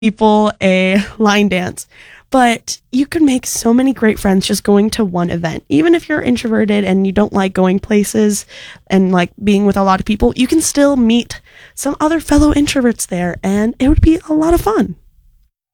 people a line dance. But you can make so many great friends just going to one event. Even if you're introverted and you don't like going places and like being with a lot of people, you can still meet some other fellow introverts there, and it would be a lot of fun.